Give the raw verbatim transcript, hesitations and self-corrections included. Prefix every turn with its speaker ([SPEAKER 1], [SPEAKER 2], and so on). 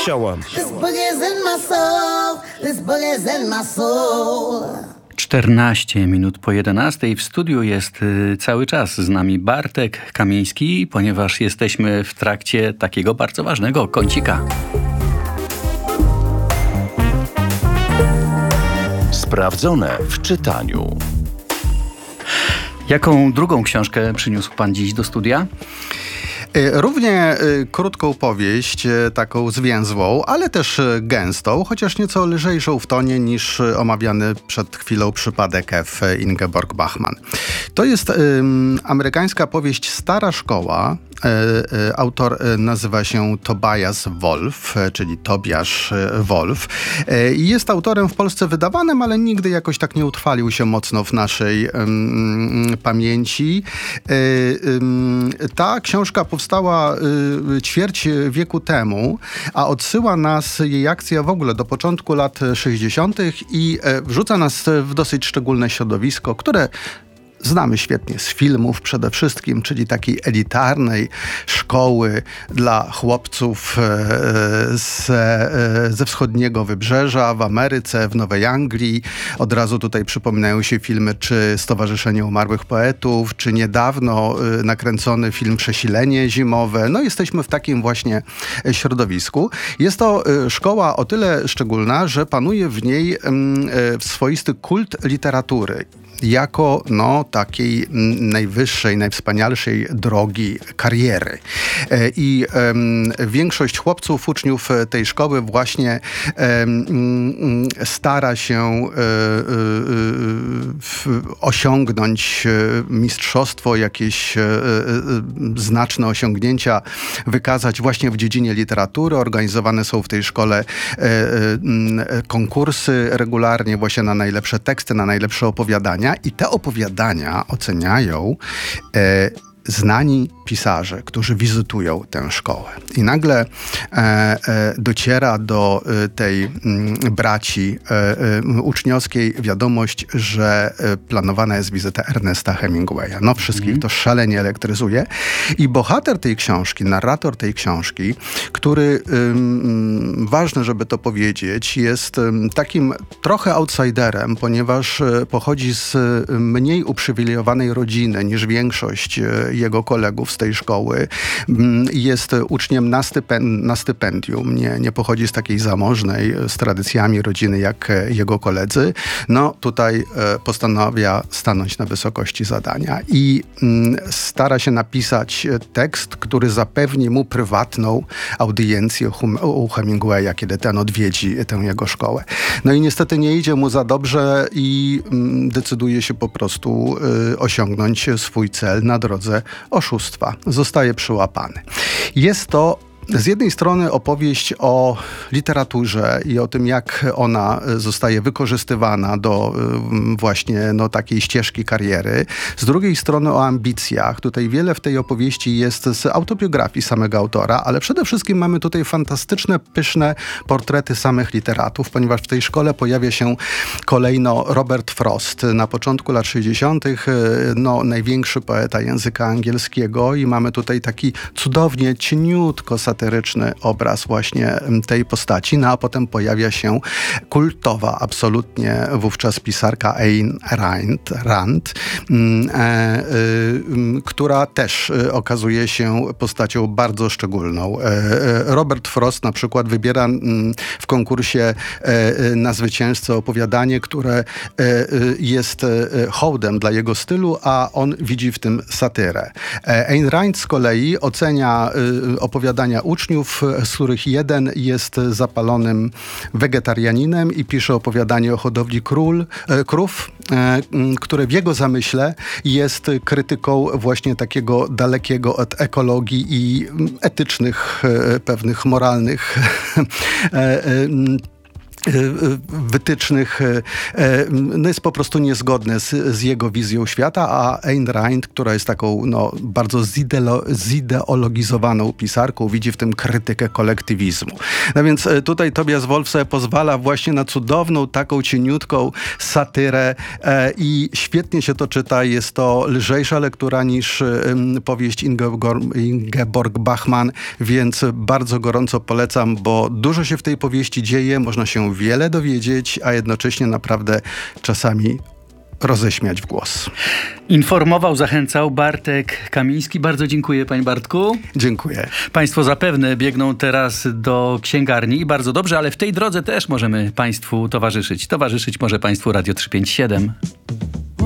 [SPEAKER 1] Show 'em.
[SPEAKER 2] This boogie's in my soul. This boogie's in my soul.
[SPEAKER 3] czternaście minut po jedenastej. W studiu jest y, cały czas z nami Bartek Kamiński, ponieważ jesteśmy w trakcie takiego bardzo ważnego kącika.
[SPEAKER 1] Sprawdzone w czytaniu.
[SPEAKER 3] Jaką drugą książkę przyniósł pan dziś do studia?
[SPEAKER 4] Równie krótką powieść, taką zwięzłą, ale też gęstą, chociaż nieco lżejszą w tonie niż omawiany przed chwilą przypadek F. Ingeborg Bachmann. To jest um, amerykańska powieść Stara Szkoła. Autor nazywa się Tobias Wolff, czyli Tobiasz Wolff. Jest autorem w Polsce wydawanym, ale nigdy jakoś tak nie utrwalił się mocno w naszej um, pamięci. Um, ta książka powstała um, ćwierć wieku temu, a odsyła nas jej akcja w ogóle do początku lat sześćdziesiątych i um, wrzuca nas w dosyć szczególne środowisko, które znamy świetnie z filmów przede wszystkim, czyli takiej elitarnej szkoły dla chłopców z, ze wschodniego wybrzeża, w Ameryce, w Nowej Anglii. Od razu tutaj przypominają się filmy czy Stowarzyszenie Umarłych Poetów, czy niedawno nakręcony film Przesilenie zimowe. No jesteśmy w takim właśnie środowisku. Jest to szkoła o tyle szczególna, że panuje w niej swoisty kult literatury jako no, takiej najwyższej, najwspanialszej drogi kariery. I um, większość chłopców, uczniów tej szkoły właśnie um, stara się um, um, osiągnąć mistrzostwo, jakieś um, znaczne osiągnięcia wykazać właśnie w dziedzinie literatury. Organizowane są w tej szkole um, konkursy regularnie właśnie na najlepsze teksty, na najlepsze opowiadania. I te opowiadania oceniają e, znani pisarze, którzy wizytują tę szkołę. I nagle e, e, dociera do e, tej m, braci e, e, uczniowskiej wiadomość, że e, planowana jest wizyta Ernesta Hemingwaya. No wszystkich mm. to szalenie elektryzuje. I bohater tej książki, narrator tej książki, który, ym, ważne, żeby to powiedzieć, jest ym, takim trochę outsiderem, ponieważ y, pochodzi z y, mniej uprzywilejowanej rodziny niż większość y, jego kolegów z tej szkoły. Jest uczniem na, stypen- na stypendium. Nie, nie pochodzi z takiej zamożnej, z tradycjami rodziny jak jego koledzy. No tutaj postanawia stanąć na wysokości zadania i stara się napisać tekst, który zapewni mu prywatną audiencję u Hemingwaya, kiedy ten odwiedzi tę jego szkołę. No i niestety nie idzie mu za dobrze i decyduje się po prostu osiągnąć swój cel na drodze oszustwa. Zostaje przyłapany. Jest to z jednej strony opowieść o literaturze i o tym, jak ona zostaje wykorzystywana do właśnie no, takiej ścieżki kariery. Z drugiej strony o ambicjach. Tutaj wiele w tej opowieści jest z autobiografii samego autora, ale przede wszystkim mamy tutaj fantastyczne, pyszne portrety samych literatów, ponieważ w tej szkole pojawia się kolejno Robert Frost. Na początku lat sześćdziesiątych no, największy poeta języka angielskiego i mamy tutaj taki cudownie, cieniutko satyryczny obraz właśnie tej postaci, no a potem pojawia się kultowa absolutnie wówczas pisarka Ayn Rand, Rand, e, e, która też okazuje się postacią bardzo szczególną. E, Robert Frost na przykład wybiera w konkursie e, na zwycięzcę opowiadanie, które e, jest hołdem dla jego stylu, a on widzi w tym satyrę. E, Ayn Rand z kolei ocenia e, opowiadania uczniów, z których jeden jest zapalonym wegetarianinem i pisze opowiadanie o hodowli król, e, krów, e, które w jego zamyśle jest krytyką właśnie takiego dalekiego od ekologii i etycznych, e, pewnych moralnych e, e, wytycznych no jest po prostu niezgodne z, z jego wizją świata, a Ayn Rand, która jest taką no, bardzo zideo, zideologizowaną pisarką, widzi w tym krytykę kolektywizmu. No więc tutaj Tobias Wolff sobie pozwala właśnie na cudowną, taką cieniutką satyrę e, i świetnie się to czyta. Jest to lżejsza lektura niż um, powieść Ingeborg, Ingeborg Bachmann, więc bardzo gorąco polecam, bo dużo się w tej powieści dzieje, można się wiele dowiedzieć, a jednocześnie naprawdę czasami roześmiać w głos.
[SPEAKER 3] Informował, zachęcał Bartek Kamiński. Bardzo dziękuję, panie Bartku.
[SPEAKER 4] Dziękuję.
[SPEAKER 3] Państwo zapewne biegną teraz do księgarni i bardzo dobrze, ale w tej drodze też możemy państwu towarzyszyć. Towarzyszyć może państwu Radio trzysta pięćdziesiąt siedem.